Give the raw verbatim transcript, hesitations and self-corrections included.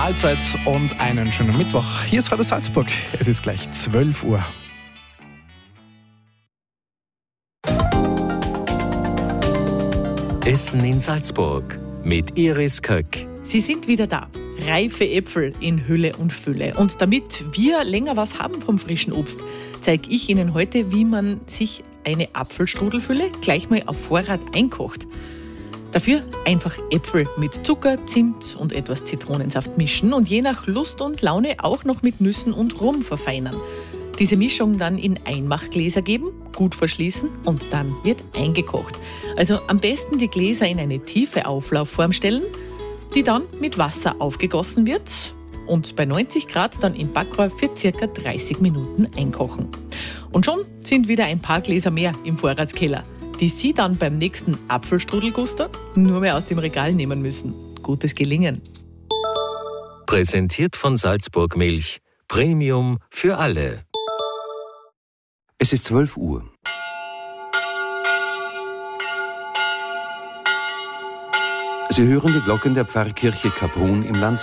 Mahlzeit und einen schönen Mittwoch. Hier ist Radio Salzburg. Es ist gleich zwölf Uhr. Essen in Salzburg mit Iris Köck. Sie sind wieder da. Reife Äpfel in Hülle und Fülle. Und damit wir länger was haben vom frischen Obst, zeige ich Ihnen heute, wie man sich eine Apfelstrudelfülle gleich mal auf Vorrat einkocht. Dafür einfach Äpfel mit Zucker, Zimt und etwas Zitronensaft mischen und je nach Lust und Laune auch noch mit Nüssen und Rum verfeinern. Diese Mischung dann in Einmachgläser geben, gut verschließen und dann wird eingekocht. Also am besten die Gläser in eine tiefe Auflaufform stellen, die dann mit Wasser aufgegossen wird und bei neunzig Grad dann im Backrohr für ca. dreißig Minuten einkochen. Und schon sind wieder ein paar Gläser mehr im Vorratskeller, die Sie dann beim nächsten Apfelstrudelguster nur mehr aus dem Regal nehmen müssen. Gutes Gelingen! Präsentiert von Salzburg Milch. Premium für alle. Es ist zwölf Uhr. Sie hören die Glocken der Pfarrkirche Kaprun im Land